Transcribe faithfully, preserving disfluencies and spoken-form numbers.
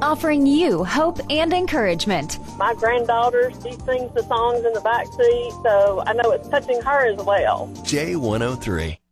offering you hope and encouragement. My granddaughter, she sings the songs in the back seat, so I know it's touching her as well. J one oh three.